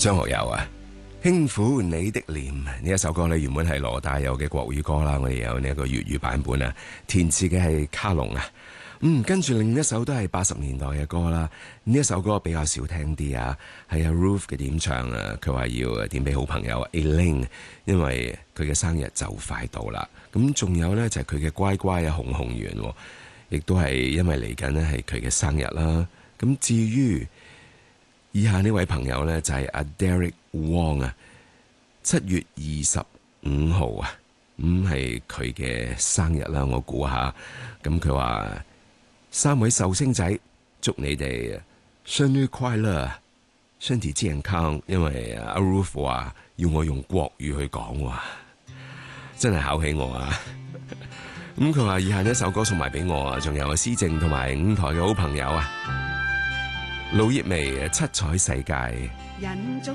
張學友啊，輕撫你的臉呢一首歌呢，原本係羅大佑嘅國語歌啦，我哋有呢一個粵語版本啊，填詞嘅係卡龍啊。跟住另一首都係80年代嘅歌啦，呢一首歌比較少聽啲啊，係阿 Ruth 嘅點唱啊，佢話要點俾好朋友 Elaine， 因為佢嘅生日就快到啦。咁仲有呢，就係佢嘅乖乖啊，紅紅圓，亦都係因為嚟緊呢係佢嘅生日啦。咁至於以下呢位朋友呢，就係阿 Derek Wong 啊，7月25號啊，係佢嘅生日啦，我估下。咁佢話3位壽星仔，祝你哋生日快樂，身體健康。因為阿 Ruth 話要我用國語去講，真係考起我啊！咁佢話以下呢首歌送埋俾我啊，仲有阿施靜同埋5台嘅好朋友啊，盧業薇《七彩世界》。